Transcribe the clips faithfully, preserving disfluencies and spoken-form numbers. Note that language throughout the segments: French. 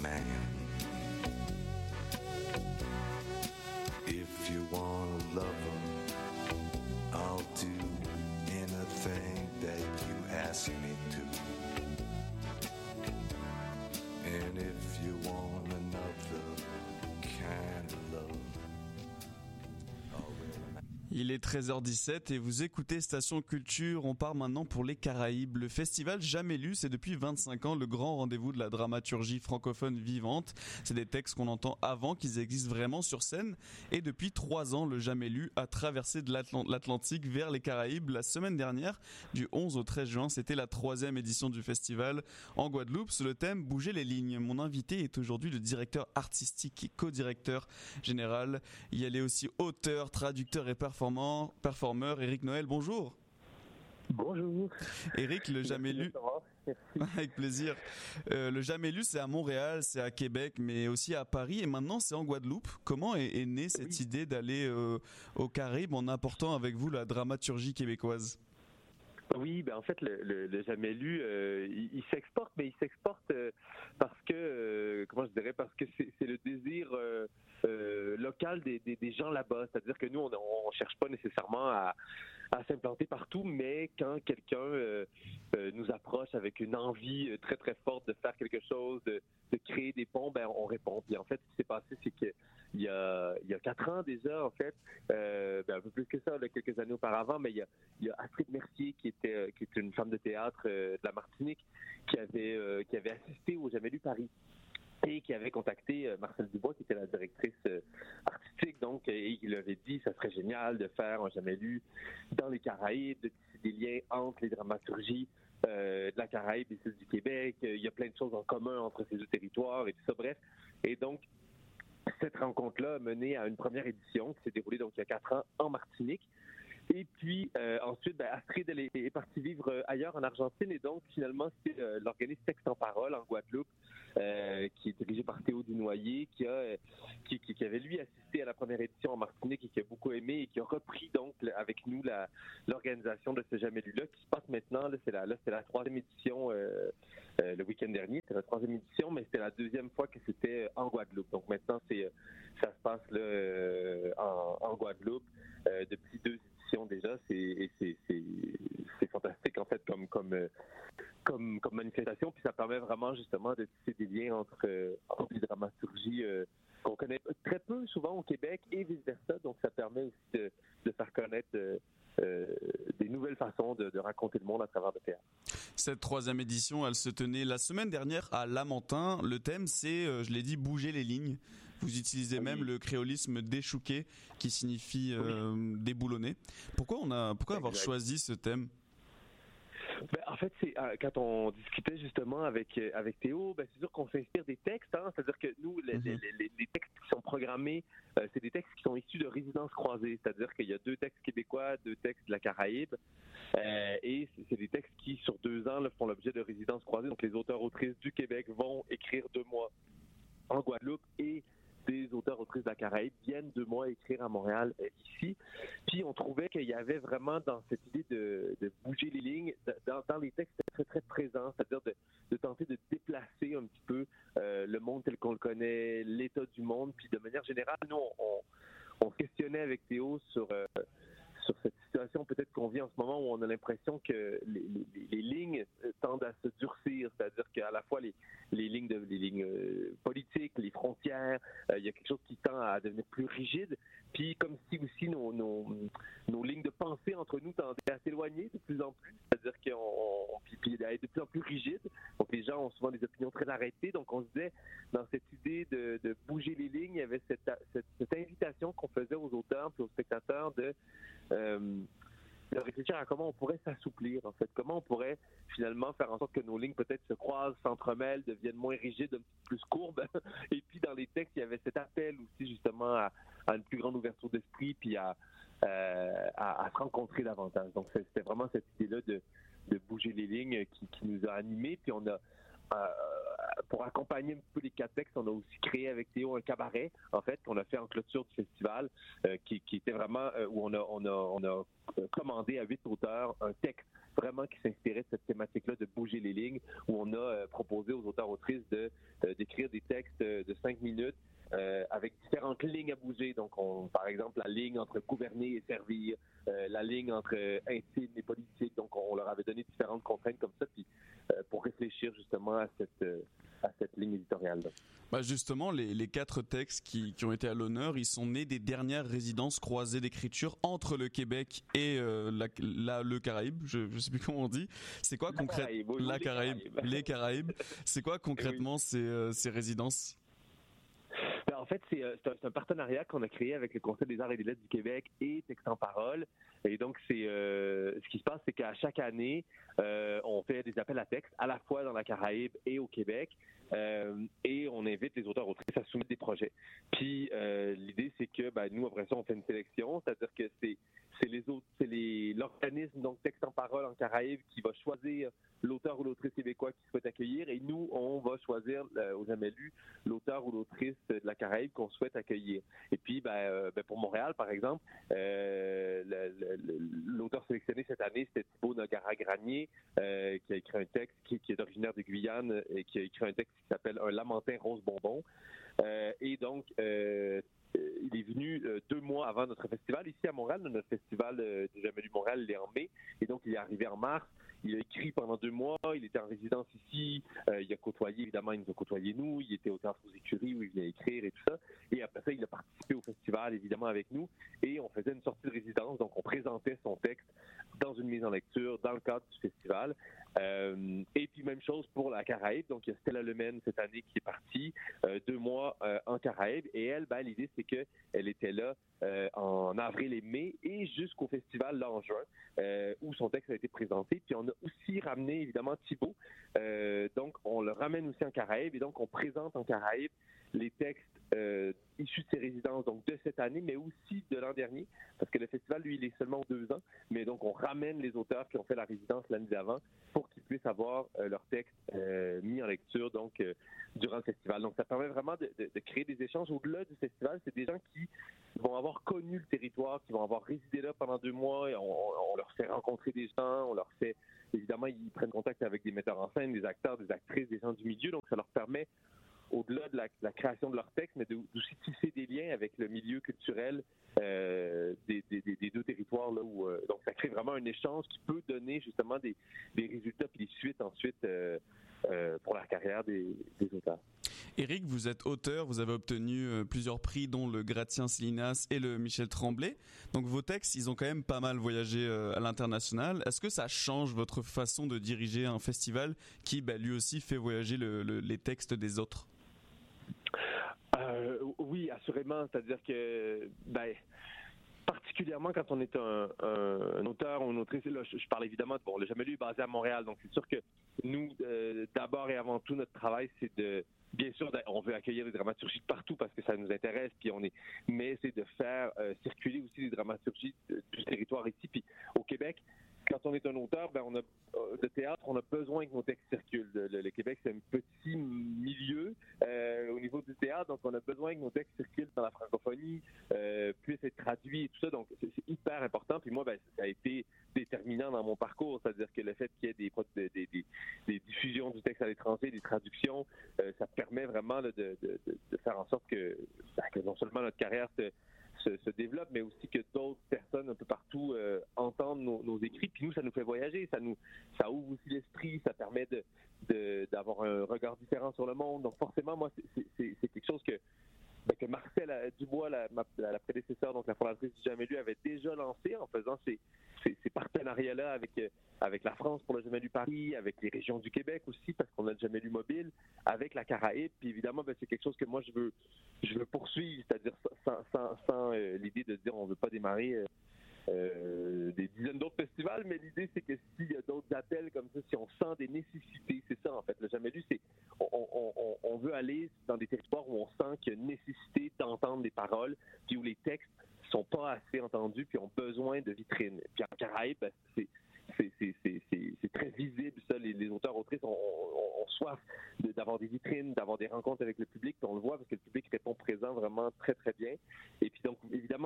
man. If you want a lover, I'll do anything that you ask me to. And if you want another kind of love, il est treize heures dix-sept et vous écoutez Station Culture. On part maintenant pour les Caraïbes. Le festival Jamais lu, c'est depuis vingt-cinq ans le grand rendez-vous de la dramaturgie francophone vivante. C'est des textes qu'on entend avant qu'ils existent vraiment sur scène. Et depuis trois ans, le Jamais lu a traversé de l'Atlant- l'Atlantique vers les Caraïbes. La semaine dernière, du onze au treize juin, c'était la troisième édition du festival en Guadeloupe sous le thème Bouger les lignes. Mon invité est aujourd'hui le directeur artistique et co-directeur général. Il est aussi auteur, traducteur et performeur performeur Éric Noël, bonjour. Bonjour. Éric, le Jamais lu. Avec plaisir. Euh, le Jamais lu, c'est à Montréal, c'est à Québec, mais aussi à Paris, et maintenant c'est en Guadeloupe. Comment est, est née cette oui. idée d'aller euh, aux Caraïbes en apportant avec vous la dramaturgie québécoise? Oui, ben en fait, le, le, le Jamais lu, euh, il, il s'exporte, mais il s'exporte euh, parce que, euh, comment je dirais, parce que c'est, c'est le désir euh, euh, local des, des, des gens là-bas. C'est-à-dire que nous, on ne cherche pas nécessairement à, à s'implanter partout, mais quand quelqu'un euh, euh, nous approche avec une envie très, très forte de faire quelque chose, de, de créer des ponts, ben on répond. Puis en fait, ce qui s'est passé, c'est que il y a, il y a quatre ans déjà, en fait, euh, ben un peu plus que ça, là, quelques années auparavant, mais il y a, il y a Astrid Mercier, qui était, qui est une femme de théâtre euh, de la Martinique, qui avait, euh, qui avait assisté au Jamais lu Paris et qui avait contacté euh, Marcel Dubois, qui était la directrice euh, artistique, donc, et il lui avait dit ça serait génial de faire un Jamais lu dans les Caraïbes, de tisser des liens entre les dramaturgies euh, de la Caraïbe et celle du Québec. Il y a plein de choses en commun entre ces deux territoires et tout ça, bref. Et donc, cette rencontre-là a mené à une première édition qui s'est déroulée donc il y a quatre ans en Martinique. Et puis euh, ensuite, ben, Astrid elle est, est partie vivre euh, ailleurs en Argentine et donc finalement c'est euh, l'organisme Texte en Parole en Guadeloupe euh, qui est dirigé par Théo Dunoyer qui a euh, qui, qui, qui avait lui assisté à la première édition en Martinique et qui a beaucoup aimé et qui a repris donc avec nous la l'organisation de ce Jamais lu là qui se passe maintenant là c'est la là c'est la troisième édition euh, euh, le week-end dernier c'était la troisième édition mais c'était la deuxième fois que c'était en Guadeloupe donc maintenant c'est ça se passe là euh, en, en Guadeloupe euh, depuis deux déjà, c'est, c'est, c'est, c'est fantastique en fait comme comme comme comme manifestation, puis ça permet vraiment justement de tisser des liens entre entre les dramaturgies euh, qu'on connaît très peu souvent au Québec et vice versa, donc ça permet aussi de, de faire connaître euh, euh, des nouvelles façons de, de raconter le monde à travers le théâtre. Cette troisième édition, elle se tenait la semaine dernière à Lamentin. Le thème, c'est, euh, je l'ai dit, bouger les lignes. Vous utilisez oui. même le créolisme déchouqué, qui signifie euh, oui. déboulonner. Pourquoi on a, pourquoi avoir exact. choisi ce thème? Ben, en fait, c'est euh, quand on discutait justement avec euh, avec Théo, ben, c'est sûr qu'on s'inspire des textes. Hein, c'est-à-dire que nous, les, mm-hmm. les, les, les textes qui sont programmés, euh, c'est des textes qui sont issus de résidences croisées. C'est-à-dire qu'il y a deux textes québécois, deux textes de la Caraïbe, euh, et c'est, c'est des textes qui, sur deux ans, là, font l'objet de résidences croisées. Donc, les auteurs-autrices du Québec vont écrire deux mois en Guadeloupe et des auteurs-autrices de la Caraïbe viennent deux mois écrire à Montréal euh, ici. Puis on trouvait qu'il y avait vraiment dans cette idée de, de bouger les lignes, dans, dans les textes très très présents, c'est-à-dire de, de tenter de déplacer un petit peu euh, le monde tel qu'on le connaît, l'état du monde. Puis de manière générale, nous on, on, on questionnait avec Théo sur euh, sur cette situation peut-être qu'on vit en ce moment où on a l'impression que les, les, les lignes tendent à se durcir, c'est-à-dire qu'à la fois les, les lignes de les lignes euh, politiques, les frontières, euh, il y a quelque chose qui tend à devenir plus rigide, puis comme si aussi nos, nos, nos lignes de pensée entre nous tendaient à s'éloigner de plus en plus, c'est-à-dire qu'on puis, puis à être de plus en plus rigides, donc les gens ont souvent des opinions très arrêtées, donc on se disait dans cette idée de, de bouger les lignes, il y avait cette, cette, cette invitation qu'on faisait aux auteurs puis aux spectateurs de Euh, de réfléchir à comment on pourrait s'assouplir, en fait, comment on pourrait finalement faire en sorte que nos lignes peut-être se croisent, s'entremêlent, deviennent moins rigides, un petit peu plus courbes. Et puis dans les textes, il y avait cet appel aussi justement à, à une plus grande ouverture d'esprit, puis à, euh, à, à se rencontrer davantage. Donc c'était vraiment cette idée-là de, de bouger les lignes qui, qui nous a animés, puis on a Euh, pour accompagner un peu les quatre textes, on a aussi créé avec Théo un cabaret, en fait, qu'on a fait en clôture du festival, euh, qui, qui était vraiment euh, où on a, on a, on a commandé à huit auteurs un texte vraiment qui s'inspirait de cette thématique-là de bouger les lignes, où on a euh, proposé aux auteurs-autrices de, euh, d'écrire des textes de cinq minutes euh, avec différentes lignes à bouger. Donc, on, par exemple, la ligne entre gouverner et servir, euh, la ligne entre euh, intime et politique. Donc, on, on leur avait donné différentes contraintes comme ça, puis euh, pour réfléchir justement à cette, euh, à cette ligne éditoriale-là. Bah justement, les, les quatre textes qui, qui ont été à l'honneur, ils sont nés des dernières résidences croisées d'écriture entre le Québec et euh, la, la, le Caraïbe. Je ne sais plus comment on dit. C'est quoi concrètement la Caraïbe, les Caraïbes. C'est quoi concrètement oui. ces, euh, ces résidences? Ben, en fait, c'est, c'est, un, c'est un partenariat qu'on a créé avec le Conseil des arts et des lettres du Québec et Texte en parole. Et donc, c'est euh, ce qui se passe, c'est qu'à chaque année, euh, on fait des appels à texte, à la fois dans la Caraïbe et au Québec. Euh, et on invite les auteurs-autrices à soumettre des projets. Puis euh, l'idée, c'est que ben, nous, après ça, on fait une sélection, c'est-à-dire que c'est, c'est les autres, c'est les, l'organisme, donc Texte en parole en Caraïbe, qui va choisir l'auteur ou l'autrice québécois qui souhaite accueillir, et nous, on va choisir euh, aux Jamais lus l'auteur ou l'autrice de la Caraïbe qu'on souhaite accueillir. Et puis, ben, euh, ben pour Montréal, par exemple, euh, le, le, l'auteur sélectionné cette année, c'était Thibaut Nogara-Granier, euh, qui a écrit un texte qui, qui est originaire de Guyane et qui a écrit un texte qui s'appelle Un lamentin rose bonbon. Euh, et donc, euh, il est venu euh, deux mois avant notre festival ici à Montréal. Notre festival euh, des Jamais lus Montréal, il est en mai. Et donc, il est arrivé en mars. Il a écrit pendant deux mois. Il était en résidence ici. Euh, il a côtoyé, évidemment, il nous a côtoyé nous. Il était au Théâtre aux Écuries où il venait écrire et tout ça. Et après ça, il a participé au festival, évidemment, avec nous. Et on faisait une sortie de résidence. Donc, on présentait son texte dans une mise en lecture dans le cadre du festival. Euh, et puis, même chose pour la Caraïbe. Donc, il y a Stella Lemaine cette année qui est partie euh, deux mois euh, en Caraïbe. Et elle, ben, l'idée, c'est qu'elle était là euh, en avril et mai et jusqu'au festival là en juin euh, où son texte a été présenté. Puis, on a aussi ramené, évidemment, Thibaut. Euh, donc, on le ramène aussi en Caraïbe et donc, on présente en Caraïbe les textes euh, issus de ses résidences, donc de cette année, mais aussi de l'an dernier, parce que le festival, lui, il est seulement deux ans, mais donc on ramène les auteurs qui ont fait la résidence l'année d'avant pour qu'ils puissent avoir euh, leurs textes euh, mis en lecture, donc euh, durant le festival. Donc ça permet vraiment de, de, de créer des échanges au-delà du festival. C'est des gens qui vont avoir connu le territoire, qui vont avoir résidé là pendant deux mois, et on, on leur fait rencontrer des gens, on leur fait, évidemment, ils prennent contact avec des metteurs en scène, des acteurs, des actrices, des gens du milieu, donc ça leur permet au-delà de la, la création de leur texte, mais de, d'aussi tisser des liens avec le milieu culturel euh, des, des, des deux territoires. Là où, euh, donc, ça crée vraiment un échange qui peut donner justement des, des résultats puis des suites ensuite euh, euh, pour la carrière des, des auteurs. Éric, vous êtes auteur, vous avez obtenu euh, plusieurs prix, dont le Gratien-Salinas et le Michel Tremblay. Donc vos textes, ils ont quand même pas mal voyagé euh, à l'international. Est-ce que ça change votre façon de diriger un festival qui, bah, lui aussi, fait voyager le, le, les textes des autres? Euh, oui, assurément. C'est-à-dire que, ben, particulièrement quand on est un, un, un auteur ou une autrice, là, je, je parle évidemment de, bon, le Jamais lu est basé à Montréal, donc c'est sûr que nous, euh, d'abord et avant tout, notre travail, c'est de, bien sûr, on veut accueillir des dramaturgies de partout parce que ça nous intéresse, puis on est, mais c'est de faire euh, circuler aussi des dramaturgies du territoire ici, puis au Québec. Quand on est un auteur, ben on a de théâtre, on a besoin que nos textes circulent. Le, le, le Québec, c'est un petit milieu euh, au niveau du théâtre, donc on a besoin que nos textes circulent dans la francophonie, euh, puissent être traduits et tout ça. Donc c'est, c'est hyper important. Puis moi, ben, ça a été déterminant dans mon parcours, c'est-à-dire que le fait qu'il y ait des, des, des, des, des diffusions du texte à l'étranger, des traductions, euh, ça permet vraiment là, de, de, de, de faire en sorte que, ben, que non seulement notre carrière se Se, se développe, mais aussi que d'autres personnes un peu partout euh, entendent nos, nos écrits. Puis nous, ça nous fait voyager, ça nous, ça ouvre aussi l'esprit, ça permet de, de d'avoir un regard différent sur le monde. Donc forcément, moi, c'est, c'est, c'est quelque chose que ben, que Marcel Dubois, la, ma, la prédécesseur, donc la fondatrice du Jamais lu, avait déjà lancé en faisant ces, ces, ces partenariats-là avec avec la France pour le Jamais lu Paris, avec les régions du Québec aussi, parce qu'on a le Jamais lu mobile, avec la Caraïbe. Puis évidemment, ben, c'est quelque chose que moi, je veux je veux poursuivre, c'est-à-dire sans, sans, sans euh, l'idée de dire on veut pas démarrer euh, euh, des dizaines d'autres festivals, mais l'idée, c'est que s'il y a d'autres appels comme ça, si on sent des nécessités, c'est ça en fait, le Jamais lu, c'est on, on, on, on veut aller dans des territoires où on sent qu'il y a une nécessité d'entendre des paroles, puis où les textes sont pas assez entendus, puis ont besoin de vitrines. Puis en Caraïbe, ben, c'est C'est, c'est, c'est, c'est, c'est très visible, ça. Les, les auteurs-autrices ont, ont, ont soif de, d'avoir des vitrines, d'avoir des rencontres avec le public, puis on le voit parce que le public répond présent vraiment très, très bien. Et puis donc, évidemment,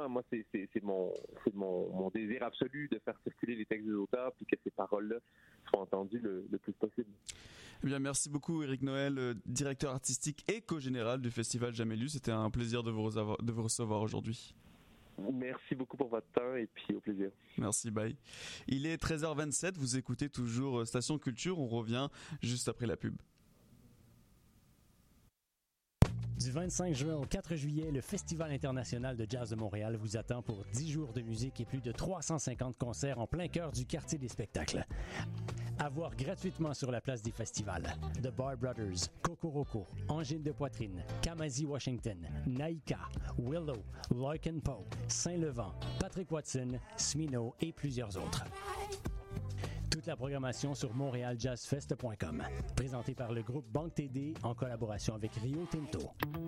moi, moi c'est, c'est, c'est, mon, c'est mon, mon désir absolu de faire circuler les textes des auteurs puis que ces paroles-là soient entendues le, le plus possible. Eh bien, merci beaucoup Éric Noël, directeur artistique et co-général du Festival Jamais Lu. C'était un plaisir de vous, avoir, de vous recevoir aujourd'hui. Merci beaucoup pour votre temps et puis au plaisir. Merci, bye. Il est treize heures vingt-sept, vous écoutez toujours Station Culture, on revient juste après la pub. Du vingt-cinq juin au quatre juillet, le Festival international de jazz de Montréal vous attend pour dix jours de musique et plus de trois cent cinquante concerts en plein cœur du quartier des spectacles. À voir gratuitement sur la place des festivals. The Bar Brothers, Cocoroco, Angine de Poitrine, Kamasi Washington, Naïka, Willow, Larkin Poe, Saint-Levant, Patrick Watson, Smino et plusieurs autres. Toute la programmation sur montréal jazz fest point com. Présenté par le groupe Banque T D en collaboration avec Rio Tinto.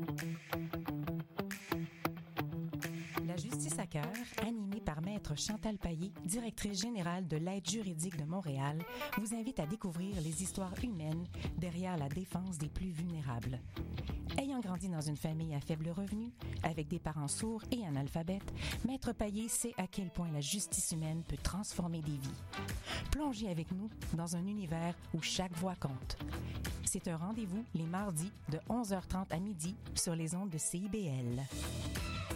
La justice à cœur, animée par Maître Chantal Paillé, directrice générale de l'aide juridique de Montréal, vous invite à découvrir les histoires humaines derrière la défense des plus vulnérables. Ayant grandi dans une famille à faible revenu, avec des parents sourds et analphabètes, Maître Paillé sait à quel point la justice humaine peut transformer des vies. Plongez avec nous dans un univers où chaque voix compte. C'est un rendez-vous les mardis de onze heures trente à midi sur les ondes de C I B L.